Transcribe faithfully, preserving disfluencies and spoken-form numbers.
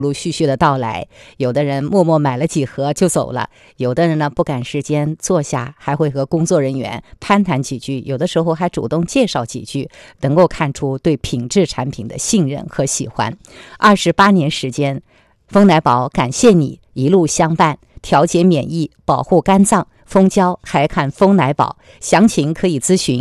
陆续续的到来，有的人默默买了几盒就走了，有的人呢不赶时间坐下，还会和工作人员攀谈几句，有的时候还主动介绍几句，能够看出对品质产品的信任和喜欢。二十八年时间，丰奶宝感谢你一路相伴，调节免疫，保护肝脏，蜂胶还看丰奶宝，详情可以咨询